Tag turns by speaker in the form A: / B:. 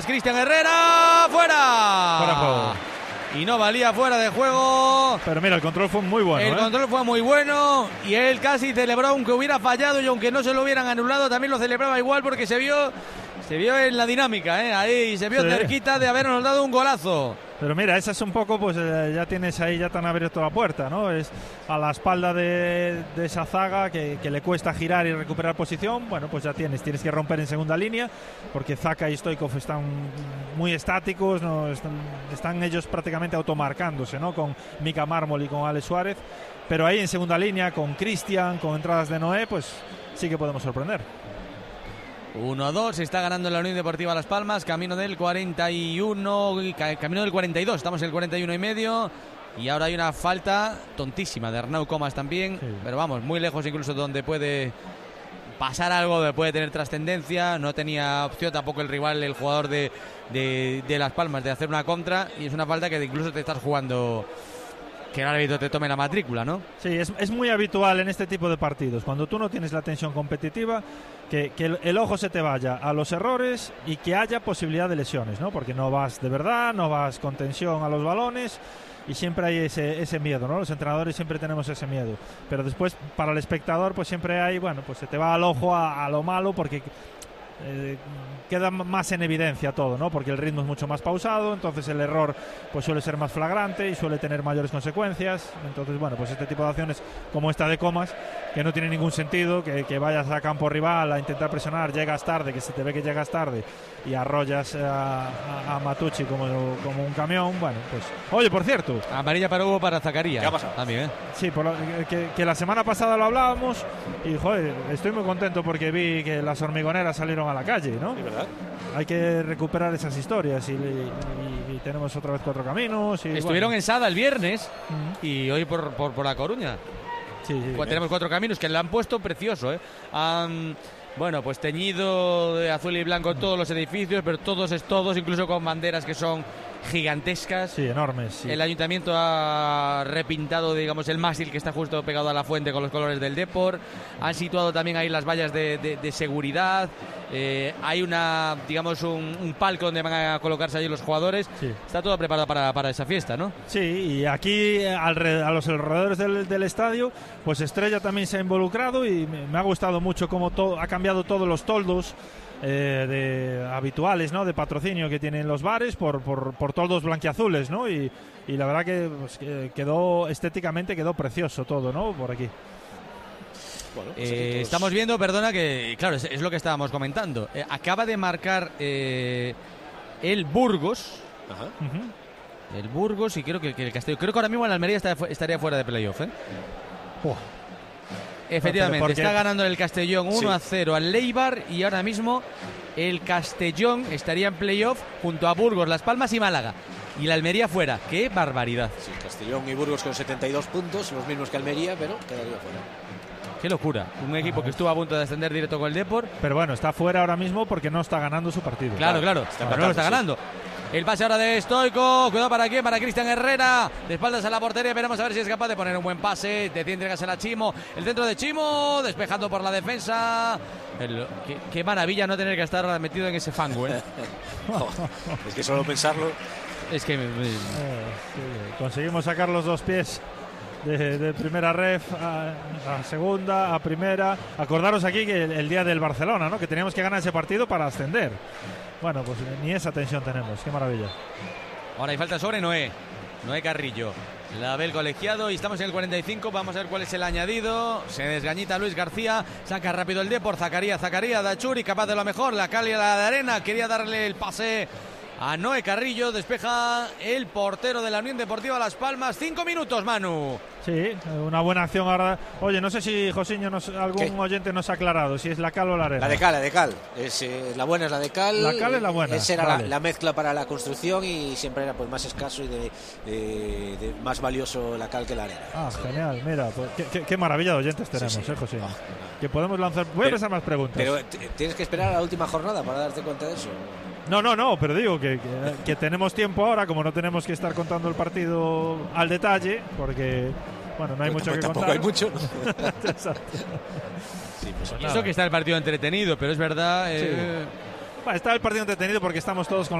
A: Cristian Herrera, fuera.
B: Fuera de juego.
A: Y no valía fuera de juego.
B: Pero mira, el control fue muy bueno.
A: El control fue muy bueno y él casi celebró aunque hubiera fallado y aunque no se lo hubieran anulado, también lo celebraba igual porque se vio en la dinámica, ahí se vio cerquita de habernos dado un golazo.
B: Pero mira, esa es un poco, pues ya tienes ahí, ya te han abierto la puerta, ¿no? Es a la espalda de esa zaga que le cuesta girar y recuperar posición. Bueno, pues ya tienes que romper en segunda línea, porque Zaka y Stoichkov están muy estáticos, ¿no? Están ellos prácticamente automarcándose, ¿no? Con Mika Mármol y con Alex Suárez. Pero ahí en segunda línea, con Cristian, con entradas de Noé, pues sí que podemos sorprender.
A: 1-2, se está ganando la Unión Deportiva Las Palmas, camino del 41, camino del 42, estamos en el 41 y medio, y ahora hay una falta tontísima de Arnau Comas también, sí. Pero vamos, muy lejos incluso donde puede pasar algo, donde puede tener trascendencia, no tenía opción tampoco el rival, el jugador de Las Palmas, de hacer una contra, y es una falta que incluso te estás jugando que el árbitro te tome la matrícula, ¿no?
B: Sí, es muy habitual en este tipo de partidos, cuando tú no tienes la tensión competitiva, que el ojo se te vaya a los errores y que haya posibilidad de lesiones, ¿no? Porque no vas de verdad, no vas con tensión a los balones y siempre hay ese miedo, ¿no? Los entrenadores siempre tenemos ese miedo, pero después para el espectador pues siempre hay, bueno, pues se te va al ojo a lo malo porque queda más en evidencia todo, ¿no? Porque el ritmo es mucho más pausado, entonces el error pues suele ser más flagrante y suele tener mayores consecuencias. Entonces, bueno, pues este tipo de acciones como esta de Comas, que no tiene ningún sentido, que vayas a campo rival a intentar presionar, llegas tarde, que se te ve que llegas tarde y arrollas a Matucci como un camión. Bueno, pues, oye, por cierto,
A: amarilla para Hugo, para Zakaria.
C: ¿Qué ha pasado?
A: También,
B: Sí, que la semana pasada lo hablábamos y, joder, estoy muy contento porque vi que las hormigoneras salieron a la calle, ¿no?
C: Sí, ¿verdad?
B: Hay que recuperar esas historias y tenemos otra vez Cuatro Caminos.
A: Estuvieron en Sada el viernes y hoy por La Coruña.
B: Sí.
A: Tenemos Cuatro Caminos que le han puesto precioso, bueno, pues teñido de azul y blanco todos los edificios, pero todos, incluso con banderas que son gigantescas.
B: Sí, enormes. Sí.
A: El ayuntamiento ha repintado, digamos, el mástil que está justo pegado a la fuente con los colores del Depor. Han situado también ahí las vallas de seguridad. Hay un palco donde van a colocarse allí los jugadores. Sí. Está todo preparado para esa fiesta, ¿no?
B: Sí, y aquí a los alrededores del estadio, pues Estrella también se ha involucrado y me ha gustado mucho cómo ha cambiado todos los toldos habituales, ¿no? De patrocinio que tienen los bares por toldos blanquiazules, ¿no? Y la verdad que pues, estéticamente quedó precioso todo, ¿no? Por aquí.
C: Bueno, pues
A: estamos viendo, perdona, que claro, es lo que estábamos comentando. Acaba de marcar el Burgos.
C: Ajá.
A: El Burgos y creo que el Castellón. Creo que ahora mismo el Almería estaría fuera de playoff, Efectivamente, está ganando el Castellón 1-0 al Leibar y ahora mismo el Castellón estaría en playoff junto a Burgos, Las Palmas y Málaga. Y la Almería fuera. ¡Qué barbaridad!
C: Sí, Castellón y Burgos con 72 puntos, los mismos que Almería, pero quedaría fuera.
A: ¡Qué locura! Un equipo que estuvo a punto de ascender directo con el Depor.
B: Pero bueno, está fuera ahora mismo porque no está ganando su partido.
A: Claro. No lo está ganando. El pase ahora de Stoichkov. Cuidado para quién, para Cristian Herrera. De espaldas a la portería. Veremos a ver si es capaz de poner un buen pase. Decide entregársela a Chimo. El centro de Chimo. Despejando por la defensa. Qué maravilla no tener que estar metido en ese fango,
C: Es que solo pensarlo.
A: Es que
B: conseguimos sacar los dos pies de primera ref a segunda, a primera. Acordaros aquí que el día del Barcelona, ¿no? Que teníamos que ganar ese partido para ascender. Bueno, pues ni esa tensión tenemos. Qué maravilla.
A: Ahora hay falta sobre Noé Carrillo. La ve el colegiado y estamos en el 45. Vamos a ver cuál es el añadido. Se desgañita Luis García. Saca rápido el Depor. Zakaria Dachuri, capaz de lo mejor. La Cali a la de arena. Quería darle el pase a Noé Carrillo. Despeja el portero de la Unión Deportiva Las Palmas. 5 minutos, Manu.
B: Sí, una buena acción ahora. Oye, no sé si Josiño algún oyente nos ha aclarado si es la cal o la arena.
C: La de cal. La buena es la de cal.
B: La cal es la buena.
C: Esa era la mezcla para la construcción y siempre era pues más escaso y de más valioso la cal que la arena.
B: Genial. Mira, pues, qué maravilla de oyentes tenemos, Josiño. Que podemos lanzar. Voy a empezar más preguntas.
C: Pero tienes que esperar a la última jornada para darte cuenta de eso.
B: No, pero digo que tenemos tiempo ahora, como no tenemos que estar contando el partido al detalle, porque bueno, no hay mucho que contar.
C: Tampoco hay mucho, ¿no?
B: Exacto.
C: Sí, pues
A: eso que está el partido entretenido, pero es verdad.
B: Está el partido entretenido porque estamos todos con